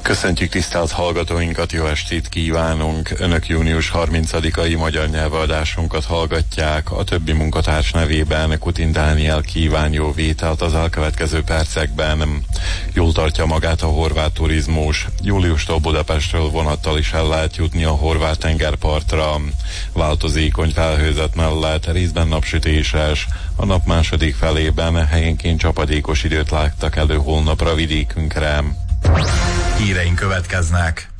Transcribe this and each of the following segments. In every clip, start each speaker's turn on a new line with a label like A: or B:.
A: Köszöntjük tisztelt hallgatóinkat, jó estét kívánunk! Önök június 30-ai magyar nyelvadásunkat hallgatják. A többi munkatárs nevében Kutin Dániel kíván jó vételt az elkövetkező percekben. Jól tartja magát a horvát turizmus. Júliustól Budapestről vonattal is el lehet jutni a horvát tengerpartra. Változékony felhőzet mellett részben napsütéses. A nap második felében helyenként csapadékos időt láttak elő holnapra vidékünkre.
B: Híreink következnek.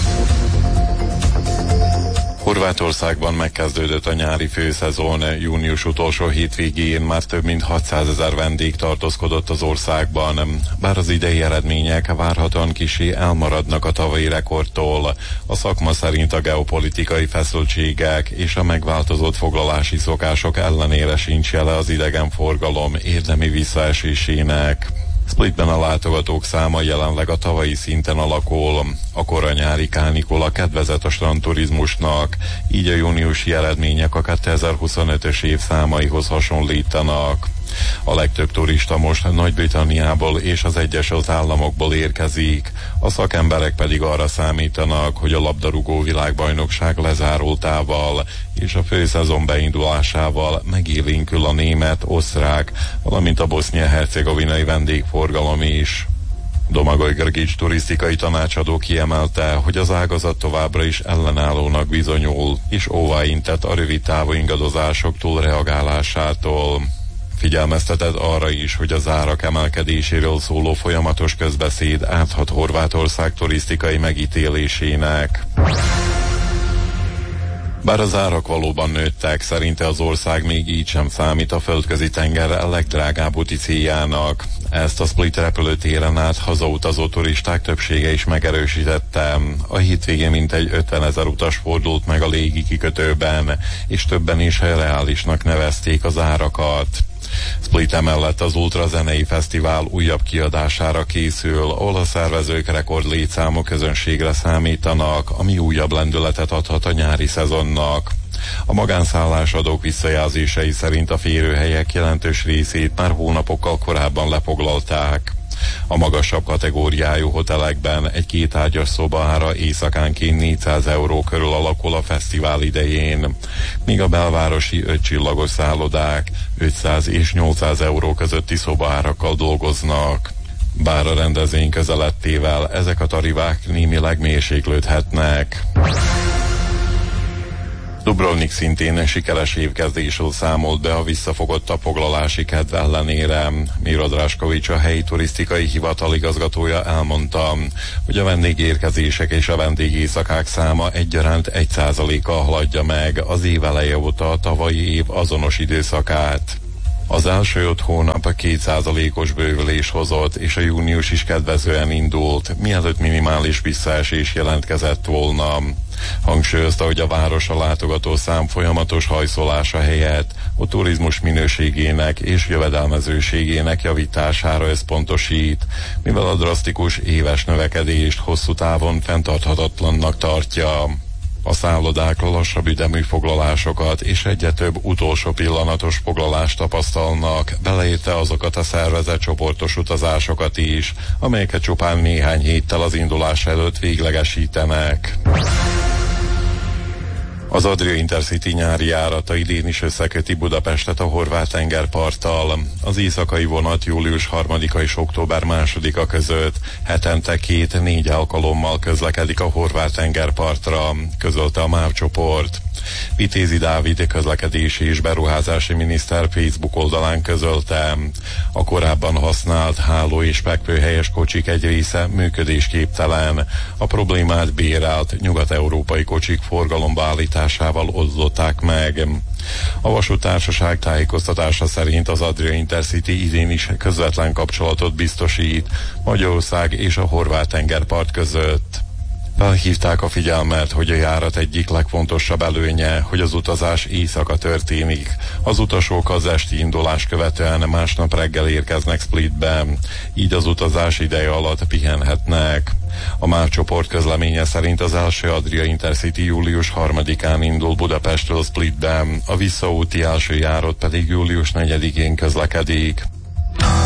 A: Horvátországban megkezdődött a nyári főszezon. Június utolsó hétvégén már több mint 600 000 vendég tartózkodott az országban. Bár az idei eredmények várhatóan kissé elmaradnak a tavalyi rekordtól, a szakma szerint a geopolitikai feszültségek és a megváltozott foglalási szokások ellenére sincs jele az idegenforgalom érdemi visszaesésének. Splitben a látogatók száma jelenleg a tavalyi szinten alakul. A kora nyári kánikula kedvezett a strandturizmusnak, így a júniusi eredmények a 2025-ös év számaihoz hasonlítanak. A legtöbb turista most Nagy-Britanniából és az Egyesült Államokból érkezik, a szakemberek pedig arra számítanak, hogy a labdarúgó világbajnokság lezárultával és a főszezon beindulásával megélénkül a német, osztrák, valamint a bosznia-hercegovinai vendégforgalom is. Domagoj Grgic turisztikai tanácsadó kiemelte, hogy az ágazat továbbra is ellenállónak bizonyul, és óvaintett a rövid távú ingadozások túlreagálásától. Figyelmeztetett arra is, hogy az árak emelkedéséről szóló folyamatos közbeszéd áthat Horvátország turisztikai megítélésének. Bár az árak valóban nőttek, szerinte az ország még így sem számít a földközi tenger legdrágább úti céljának. Ezt a Split repülőtéren át hazautazó turisták többsége is megerősítette. A hétvégén mintegy 50 000 utas fordult meg a légi kikötőben, és többen is reálisnak nevezték az árakat. Split emellett az Ultra zenei fesztivál újabb kiadására készül, ahol a szervezők rekord létszámú közönségre számítanak, ami újabb lendületet adhat a nyári szezonnak. A magánszállásadók visszajelzései szerint a férőhelyek jelentős részét már hónapokkal korábban lefoglalták. A magasabb kategóriájú hotelekben egy kétágyas szoba ára éjszakánként 400 euró körül alakul a fesztivál idején, míg a belvárosi 5 csillagos szállodák 500 és 800 euró közötti szobaárakkal dolgoznak. Bár a rendezvény közelettével ezek a tarifák némileg mérséklődhetnek. Dubrovnik szintén sikeres évkezdésről számolt be a visszafogott foglalási kedv ellenére. Miro Draskovics, a helyi turisztikai hivatal igazgatója elmondta, hogy a vendégérkezések és a vendégéjszakák száma egyaránt 1%-kal haladja meg az év eleje óta a tavalyi év azonos időszakát. Az első 5 hónap 2%-os bővülés hozott, és a június is kedvezően indult, mielőtt minimális visszaesés jelentkezett volna. Hangsúlyozta, hogy a város a látogatószám folyamatos hajszolása helyett a turizmus minőségének és jövedelmezőségének javítására összpontosít, mivel a drasztikus éves növekedést hosszú távon fenntarthatatlannak tartja. A szállodák lassabb ütemű foglalásokat és egyre több utolsó pillanatos foglalást tapasztalnak, beleértve azokat a szervezett csoportos utazásokat is, amelyeket csupán néhány héttel az indulás előtt véglegesítenek. Az Adria Intercity nyári járata idén is összeköti Budapestet a horvát tengerparttal. Az éjszakai vonat július 3-a és október 2-a között hetente 2-4 alkalommal közlekedik a horvát tengerpartra, közölte a MÁV csoport. Vitézi Dávid közlekedési és beruházási miniszter Facebook oldalán közölte, a korábban használt háló- és fekvőhelyes kocsik egy része működésképtelen. A problémát bérelt nyugat-európai kocsik forgalomba állításával oldották meg. A vasúttársaság tájékoztatása szerint az Adria Intercity idén is közvetlen kapcsolatot biztosít Magyarország és a horvát tengerpart között. Felhívták a figyelmet, hogy a járat egyik legfontosabb előnye, hogy az utazás éjszaka történik. Az utasok az esti indulás követően másnap reggel érkeznek Splitbe, így az utazás ideje alatt pihenhetnek. A MÁV csoport közleménye szerint az első Adria Intercity július 3-án indul Budapestről Splitbe, a visszaúti első járat pedig július 4-én közlekedik.